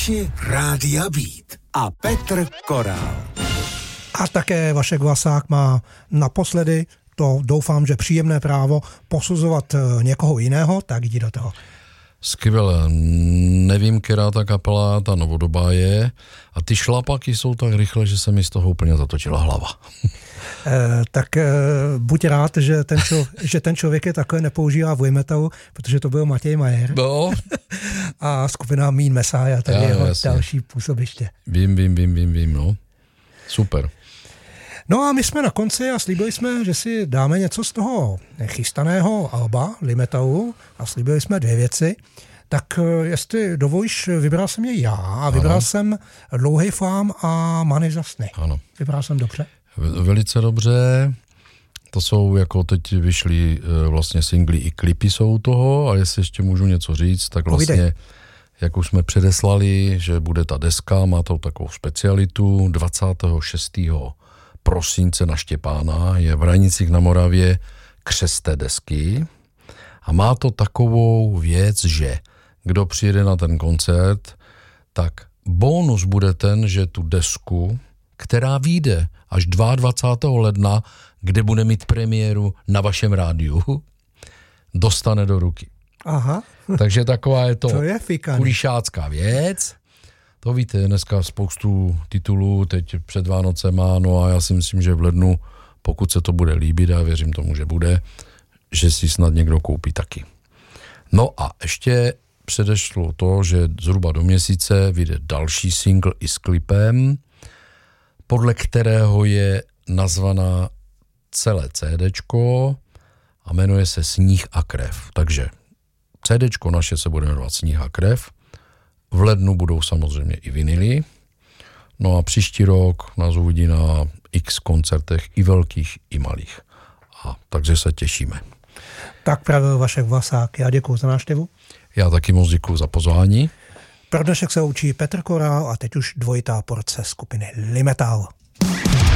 Posluchači Rádia Beat a Petr Korál. A také Vašek Vlasák má naposledy to doufám, že příjemné právo posuzovat někoho jiného, tak jdi do toho. Skvěle, nevím, která ta kapela, ta novodobá je a ty šlapaky jsou tak rychle, že se mi z toho úplně zatočila hlava. Tak buď rád, že ten člověk je takové nepoužívá v metalu, protože to byl Matěj Majer. No. A skupina Mean Messiah, tady jeho další působiště. Vím, no. Super. No a my jsme na konci a slíbili jsme, že si dáme něco z toho chystaného alba Limetalu a slíbili jsme 2 věci. Tak jestli dovolíš, vybral jsem je já a vybral jsem Dlouhej flám a Many za sny. Ano. Vybral jsem dobře? Velice dobře. To jsou, jako teď vyšly vlastně singly i klipy jsou toho a jestli ještě můžu něco říct, tak vlastně, jak už jsme předeslali, že bude ta deska, má to takovou specialitu 26. prosince na Štěpána, je v Hranicích na Moravě křest té desky a má to takovou věc, že kdo přijede na ten koncert, tak bonus bude ten, že tu desku, která vyjde až 22. ledna, kde bude mít premiéru na vašem rádiu, dostane do ruky. Aha. Takže taková je to kulišácká věc. To víte, dneska spoustu titulů, teď před Vánocema, no a já si myslím, že v lednu, pokud se to bude líbit, a věřím tomu, že bude, že si snad někdo koupí taky. No a ještě předešlo to, že zhruba do měsíce vyjde další single i s klipem, podle kterého je nazvaná celé CDčko a jmenuje se Sníh a krev. Takže CDčko naše se bude jmenovat Sníh a krev. V lednu budou samozřejmě i vinily. No a příští rok nás uvidí na x koncertech, i velkých, i malých. A takže se těšíme. Tak pravil Vašek Vlasák. Já děkuju za návštěvu. Já taky moc děkuju za pozvání. Pro dnešek se učí Petr Korál a teď už dvojitá porce skupiny Limetal.